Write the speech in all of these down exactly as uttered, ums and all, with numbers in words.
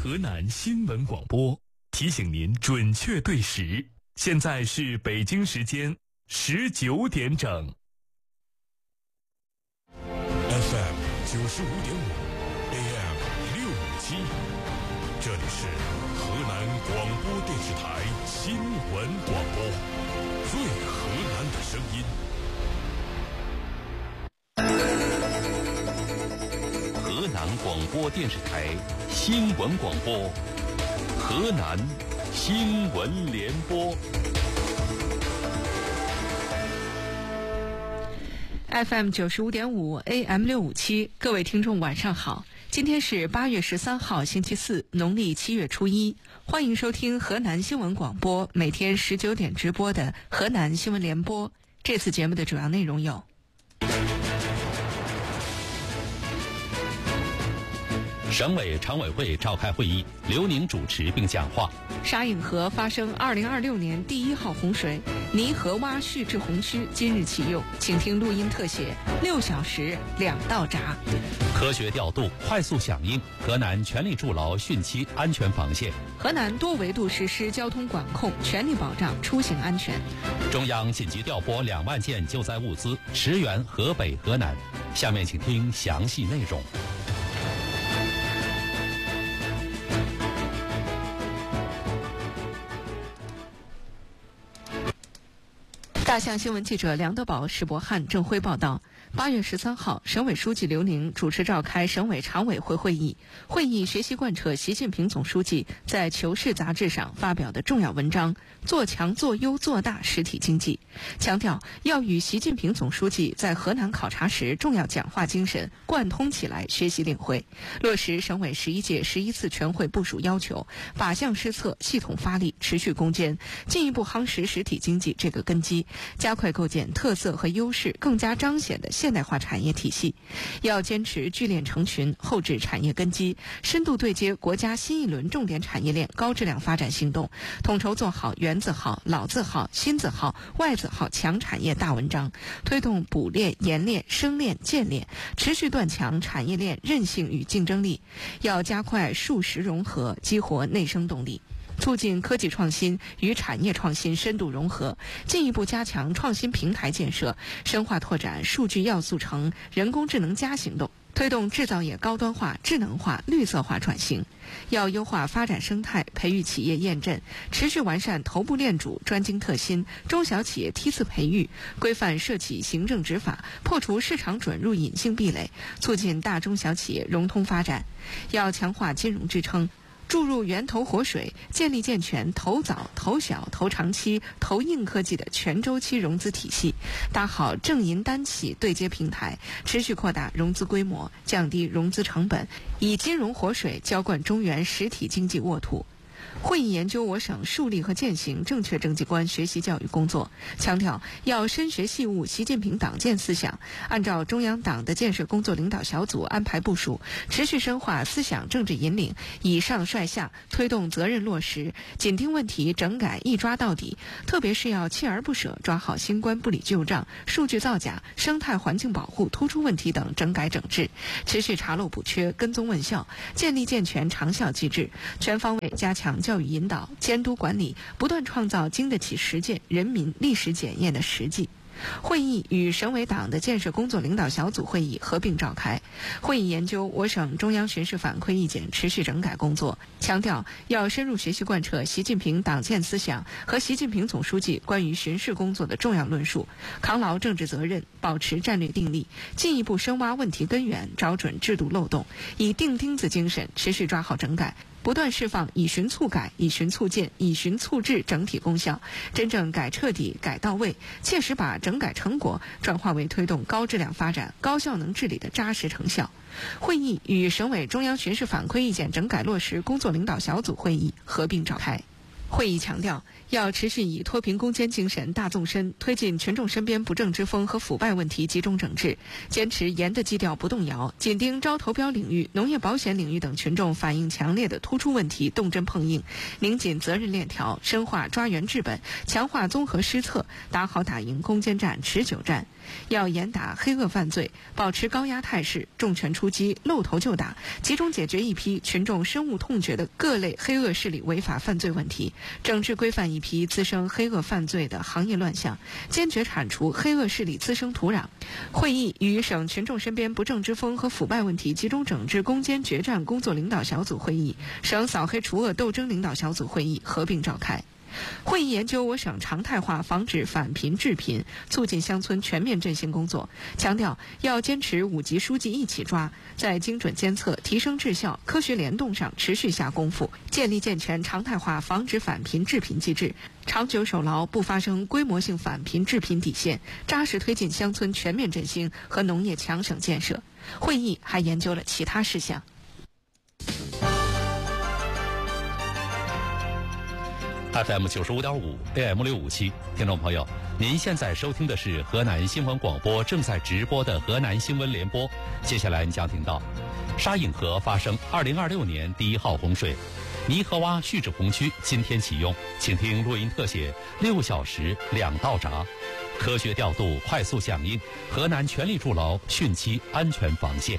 河南新闻广播，提醒您准确对时。现在是北京时间十九点整。 F M 九十五点五 ，A M 六五七，这里是河南广播电视台新闻广播，最河南的声音。 河南广播电视台新闻广播，河南新闻联播。 F M 九十五点五 A M 六五七，各位听众晚上好，今天是八月十三号星期四，农历七月初一，欢迎收听河南新闻广播每天十九点直播的河南新闻联播。这次节目的主要内容有： 省委常委会召开会议，刘宁主持并讲话。 沙颍河发生二零二六年第一号洪水，泥河洼蓄滞洪区今日启用，请听录音特写，六小时两道闸。 科学调度，快速响应，河南全力筑牢汛期安全防线。 河南多维度实施交通管控，全力保障出行安全。 中央紧急调拨两万件救灾物资，驰援河北、河南。下面请听详细内容。 大象新闻记者梁德宝、史博汉、郑辉报道。八月十三号，省委书记刘宁主持召开省委常委会会议。会议学习贯彻习近平总书记在《求是》杂志上发表的重要文章，做强做优做大实体经济，强调要与习近平总书记在河南考察时重要讲话精神贯通起来，学习领会，落实省委十一届十一次全会部署要求，靶向施策，系统发力，持续攻坚，进一步夯实实体经济这个根基，加快构建特色和优势更加彰显的现代化产业体系。要坚持聚链成群，厚植产业根基，深度对接国家新一轮重点产业链高质量发展行动，统筹做好原字号、老字号、新字号、外字号强产业大文章，推动补链、冶炼、生链、建链，持续断强产业链韧性与竞争力。要加快数实融合，激活内生动力，促进科技创新与产业创新深度融合，进一步加强创新平台建设，深化拓展数据要素城、人工智能加行动，推动制造业高端化、智能化、绿色化转型。要优化发展生态，培育企业验证，持续完善头部链主、专精特新、中小企业梯次培育，规范涉企行政执法，破除市场准入隐性壁垒，促进大中小企业融通发展。要强化金融支撑，注入源头活水，建立健全投早、投小、投长期、投硬科技的全周期融资体系，搭好正银单企对接平台，持续扩大融资规模，降低融资成本，以金融活水浇灌中原实体经济沃土。会议研究我省树立和践行正确政绩观学习教育工作，强调要深学细悟习近平党建思想，按照中央党的建设工作领导小组安排部署，持续深化思想政治引领，以上率下，推动责任落实，紧盯问题整改一抓到底，特别是要锲而不舍抓好新冠不理旧账、数据造假、生态环境保护突出问题等整改整治，持续查漏补缺，跟踪问效，建立健全长效机制，全方位加强教育引导、监督管理，不断创造经得起实践、人民历史检验的实际。会议与省委党的建设工作领导小组会议合并召开。会议研究我省中央巡视反馈意见持续整改工作，强调要深入学习贯彻习近平党建思想和习近平总书记关于巡视工作的重要论述，扛牢政治责任，保持战略定力，进一步深挖问题根源，找准制度漏洞，以钉钉子精神持续抓好整改，不断释放以循促改、以循促建、以循促治整体功效，真正改彻底、改到位，切实把整改成果转化为推动高质量发展、高效能治理的扎实成效。会议与省委中央巡视反馈意见整改落实工作领导小组会议合并召开。 会议强调，要持续以脱贫攻坚精神、大纵深，推进群众身边不正之风和腐败问题集中整治，坚持严的基调不动摇，紧盯招投标领域、农业保险领域等群众反映强烈的突出问题，动真碰硬，拧紧责任链条，深化抓源治本，强化综合施策，打好打赢攻坚战、持久战。要严打黑恶犯罪，保持高压态势，重拳出击，露头就打，集中解决一批群众深恶痛绝的各类黑恶势力违法犯罪问题，整治规范一批滋生黑恶犯罪的行业乱象，坚决铲除黑恶势力滋生土壤。会议与省群众身边不正之风和腐败问题集中整治攻坚决战工作领导小组会议、省扫黑除恶斗争领导小组会议合并召开。会议研究我省常态化防止返贫致贫，促进乡村全面振兴工作，强调要坚持五级书记一起抓，在精准监测、提升质效、科学联动上持续下功夫，建立健全常态化防止返贫致贫机制，长久守牢不发生规模性返贫致贫底线，扎实推进乡村全面振兴和农业强省建设。会议还研究了其他事项。 F M 九十五点五 A M 六五七，听众朋友，您现在收听的是河南新闻广播正在直播的河南新闻联播。接下来你将听到，沙引河发生二零二六年第一号洪水，泥河洼蓄滞洪区今天启用，请听录音特写：六小时两道闸，科学调度，快速响应，河南全力筑牢汛期安全防线。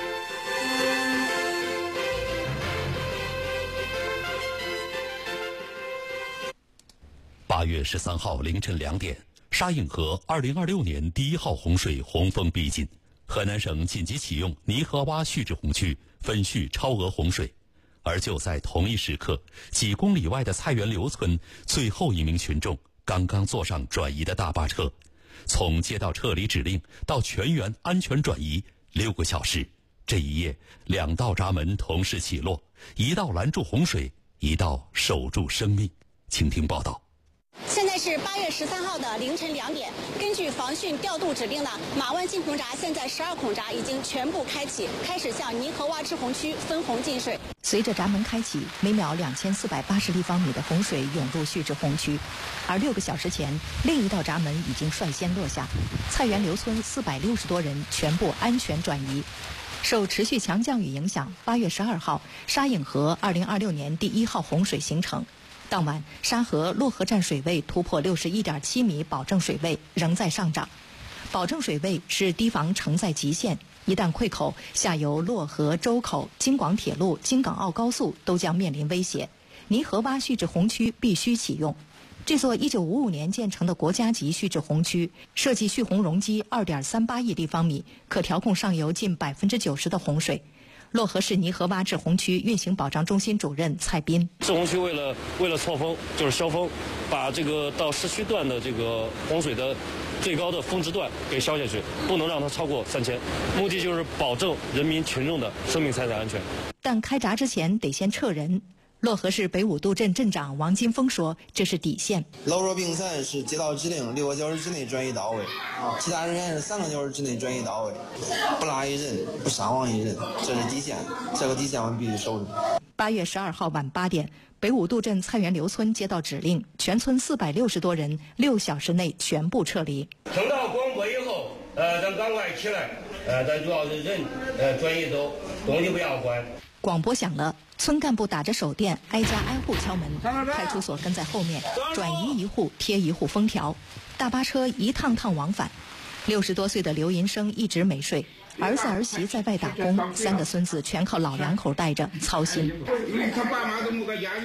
八月十三号凌晨两点，沙引河二零二六年第一号洪水洪峰逼近，河南省紧急启用泥河洼蓄滞洪区分蓄超额洪水。而就在同一时刻，几公里外的菜园刘村最后一名群众刚刚坐上转移的大巴车，从接到撤离指令到全员安全转移六个小时。这一夜，两道闸门同时起落，一道拦住洪水，一道守住生命。请听报道。 现在是八月十三号的凌晨两点，根据防汛调度指令呢，马湾进洪闸现在十二孔闸已经全部开启，开始向泥河洼支洪区分洪进水。 随着闸门开启，每秒两千四百八十立方米的洪水涌入蓄滞洪区，而六个小时前，另一道闸门已经率先落下，菜园刘村四百六十多人全部安全转移。受持续强降雨影响，八月十二号，沙引河二零二六年第一号洪水形成。当晚，沙河洛河站水位突破六十一点七米保证水位，仍在上涨。保证水位是堤防承载极限，一旦溃口，下游洛河、周口、京广铁路、京港澳高速都将面临威胁。泥河洼蓄滞洪区必须启用。这座一九五五年建成的国家级蓄滞洪区，设计蓄洪容积二点三八亿立方米，可调控上游近百分之九十的洪水。漯河市泥河洼滞洪区运行保障中心主任蔡斌： 滞洪区为了为了错峰，就是消峰，把这个到市区段的这个洪水的最高的峰值段给消下去，不能让它超过三千，目的就是保证人民群众的生命财产安全。 但开闸之前得先撤人。漯河市北五渡镇镇长王金峰说：“这是底线。 老弱病残是接到指令六个小时之内转移到位，其他人员是三个小时之内转移到位，不拉一人，不伤亡一人，这是底线。这个底线我们必须守住。” 八月十二号晚八点，北五渡镇菜园刘村接到指令，全村四百六十多人六小时内全部撤离。 听到广播以后，呃，咱赶快起来，呃，咱主要是人，呃，转移走，东西不要还。 广播响了，村干部打着手电，挨家挨户敲门，派出所跟在后面，转移一户贴一户封条，大巴车一趟趟往返。六十多岁的刘银生一直没睡，儿子儿媳在外打工，三个孙子全靠老两口带着操心。